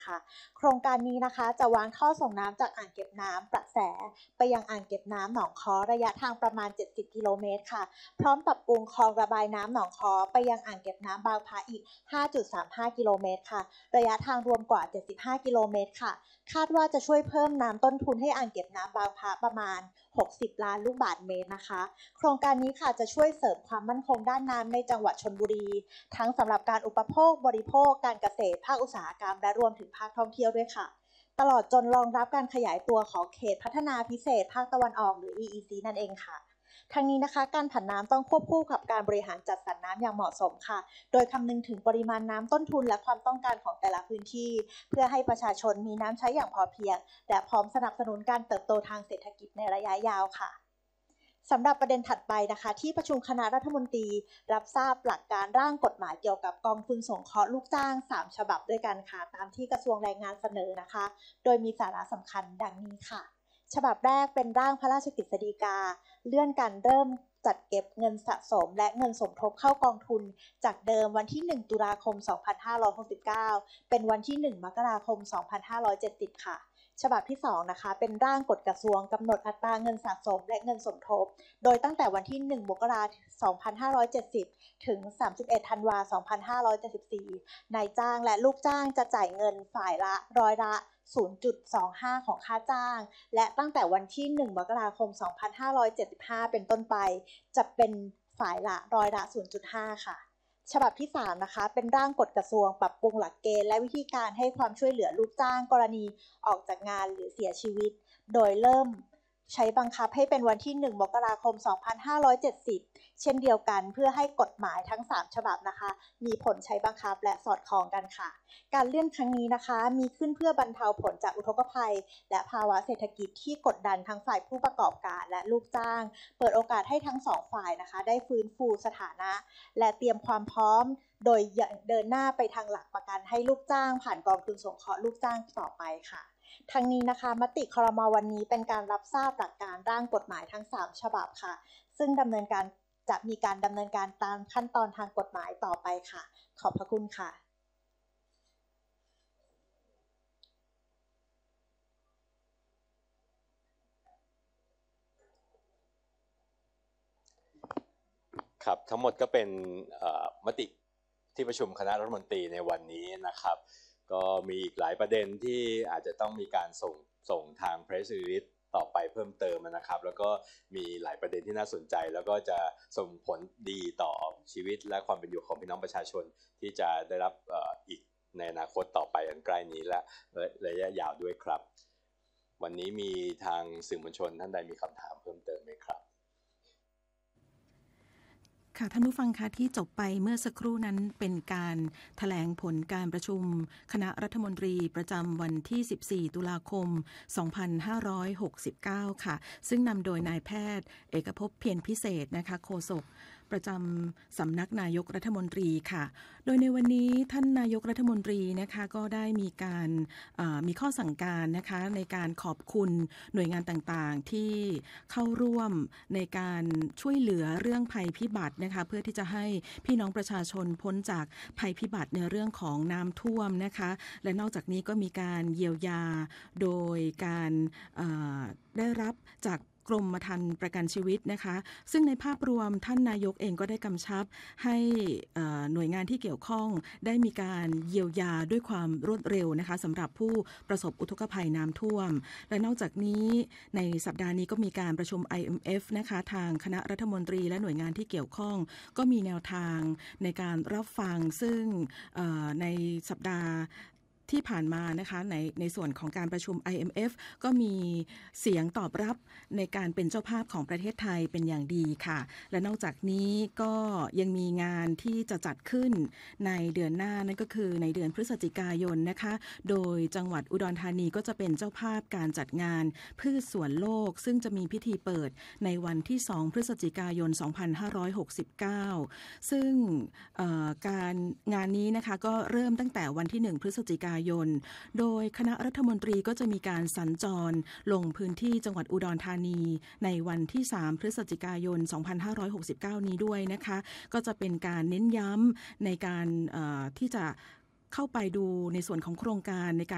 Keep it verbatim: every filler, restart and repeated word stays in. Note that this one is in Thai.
ค่ะโครงการนี้นะคะจะวางท่อส่งน้ำจากอ่างเก็บน้ำประแสไปยังอ่างเก็บน้ำหนองค้อระยะทางประมาณเจ็ดสิบกิโลเมตรค่ะพร้อมปรับปรุงคลองระบายน้ำหนองค้อไปยังอ่างเก็บน้ำบางพระอีก ห้าจุดสามห้า กิโลเมตรค่ะระยะทางรวมกว่าเจ็ดสิบห้ากิโลเมตรค่ะคาดว่าจะช่วยเพิ่มน้ำต้นทุนให้อ่างเก็บน้ำบางพระประมาณหกสิบล้านลูกบาศก์เมตรนะคะโครงการนี้ค่ะจะช่วยเสริมความมั่นคงด้านน้ำในจังหวัดชลบุรีทั้งสำหรับการอุปโภคบริโภคการเกษตรภาคอุตสาหกรรมและรวมถึงภาคท่องเที่ยวด้วยค่ะตลอดจนรองรับการขยายตัวของเขตพัฒนาพิเศษภาคตะวันออกหรือ อี อี ซี นั่นเองค่ะทั้งนี้นะคะการผันน้ำต้องควบคู่กับการบริหารจัดสรรน้ำอย่างเหมาะสมค่ะโดยคำนึงถึงปริมาณน้ำต้นทุนและความต้องการของแต่ละพื้นที่เพื่อให้ประชาชนมีน้ำใช้อย่างพอเพียงและพร้อมสนับสนุนการเติบโตทางเศรษฐกิจในระยะยาวค่ะสำหรับประเด็นถัดไปนะคะที่ประชุมคณะรัฐมนตรีรับทราบหลักการร่างกฎหมายเกี่ยวกับกองทุนสงเคราะห์ลูกจ้างสามฉบับด้วยกันค่ะตามที่กระทรวงแรงงานเสนอนะคะโดยมีสาระสำคัญดังนี้ค่ะฉบับแรกเป็นร่างพระราชกฤษฎีกาเลื่อนการเริ่มจัดเก็บเงินสะสมและเงินสมทบเข้ากองทุนจากเดิมวันที่หนึ่งตุลาคมสองพันห้าร้อยหกสิบเก้าเป็นวันที่หนึ่งมกราคมสองพันห้าร้อยเจ็ดสิบค่ะฉบับที่สองนะคะเป็นร่างกฎกระทรวงกำหนดอัตราเงินสะสมและเงินสมทบโดยตั้งแต่วันที่หนึ่งมกราคมสองพันห้าร้อยเจ็ดสิบถึงสามสิบเอ็ดธันวาคมสองพันห้าร้อยเจ็ดสิบสี่นายจ้างและลูกจ้างจะจ่ายเงินฝ่ายละร้อยละ ศูนย์จุดสองห้า ของค่าจ้างและตั้งแต่วันที่หนึ่งมกราคมสองพันห้าร้อยเจ็ดสิบห้าเป็นต้นไปจะเป็นฝ่ายละร้อยละ ศูนย์จุดห้า ค่ะฉบับที่สามนะคะเป็นร่างกฎกระทรวงปรับปรุงหลักเกณฑ์และวิธีการให้ความช่วยเหลือลูกจ้างกรณีออกจากงานหรือเสียชีวิตโดยเริ่มใช้บังคับให้เป็นวันที่หนึ่งมกราคมสองพันห้าร้อยเจ็ดสิบเช่นเดียวกันเพื่อให้กฎหมายทั้งสามฉบับนะคะมีผลใช้บังคับและสอดคล้องกันค่ะการเลื่อนครั้งนี้นะคะมีขึ้นเพื่อบรรเทาผลจากอุทกภัยและภาวะเศรษฐกิจที่กดดันทั้งฝ่ายผู้ประกอบการและลูกจ้างเปิดโอกาสให้ทั้งสองฝ่ายนะคะได้ฟื้นฟูสถานะและเตรียมความพร้อมโดยเดินหน้าไปทางหลักประกันให้ลูกจ้างผ่านกองทุนสงเคราะห์ลูกจ้างต่อไปค่ะทั้งนี้นะคะมติครม.วันนี้เป็นการรับทราบหลักการร่างกฎหมายทั้งสามฉบับค่ะซึ่งดำเนินการจะมีการดำเนินการตามขั้นตอนทางกฎหมายต่อไปค่ะขอบพระคุณค่ะครับทั้งหมดก็เป็นมติที่ประชุมคณะรัฐมนตรีในวันนี้นะครับก็มีอีกหลายประเด็นที่อาจจะต้องมีการส่งส่งทาง press release ต่อไปเพิ่มเติมนะครับแล้วก็มีหลายประเด็นที่น่าสนใจแล้วก็จะส่งผลดีต่อชีวิตและความเป็นอยู่ของพี่น้องประชาชนที่จะได้รับอีกในอนาคตต่อไปอันใกล้นี้และระยะยาวด้วยครับวันนี้มีทางสื่อมวลชนท่านใดมีคำถามเพิ่มเติมไหมครับค่ะท่านผู้ฟังคะที่จบไปเมื่อสักครู่นั้นเป็นการแถลงผลการประชุมคณะรัฐมนตรีประจำวันที่สิบสี่ตุลาคมสองพันห้าร้อยหกสิบเก้าค่ะซึ่งนำโดยนายแพทย์เอกภพเพียรพิเศษนะคะโฆษกประจำสำนักนายกรัฐมนตรีค่ะโดยในวันนี้ท่านนายกรัฐมนตรีนะคะก็ได้มีการมีข้อสั่งการนะคะในการขอบคุณหน่วยงานต่างๆที่เข้าร่วมในการช่วยเหลือเรื่องภัยพิบัตินะคะเพื่อที่จะให้พี่น้องประชาชนพ้นจากภัยพิบัติในเรื่องของน้ำท่วมนะคะและนอกจากนี้ก็มีการเยียวยาโดยการได้รับจากกรมธรรม์ประกันชีวิตนะคะซึ่งในภาพรวมท่านนายกเองก็ได้กำชับให้หน่วยงานที่เกี่ยวข้องได้มีการเยียวยาด้วยความรวดเร็วนะคะสำหรับผู้ประสบอุทกภัยน้ำท่วมและนอกจากนี้ในสัปดาห์นี้ก็มีการประชุม ไอ เอ็ม เอฟ นะคะทางคณะรัฐมนตรีและหน่วยงานที่เกี่ยวข้องก็มีแนวทางในการรับฟังซึ่งในสัปดาห์ที่ผ่านมานะคะในในส่วนของการประชุม ไอ เอ็ม เอฟ ก็มีเสียงตอบรับในการเป็นเจ้าภาพของประเทศไทยเป็นอย่างดีค่ะและนอกจากนี้ก็ยังมีงานที่จะจัดขึ้นในเดือนหน้านั่นก็คือในเดือนพฤศจิกายนนะคะโดยจังหวัดอุดรธานีก็จะเป็นเจ้าภาพการจัดงานพืชสวนโลกซึ่งจะมีพิธีเปิดในวันที่สองพฤศจิกายนสองพันห้าร้อยหกสิบเก้าซึ่งการงานนี้นะคะก็เริ่มตั้งแต่วันที่หนึ่งพฤศจิกายนโดยคณะรัฐมนตรีก็จะมีการสัญจรลงพื้นที่จังหวัดอุดรธานีในวันที่สามพฤศจิกายนสองพันห้าร้อยหกสิบเก้านี้ด้วยนะคะก็จะเป็นการเน้นย้ำในการที่จะเข้าไปดูในส่วนของโครงการในการ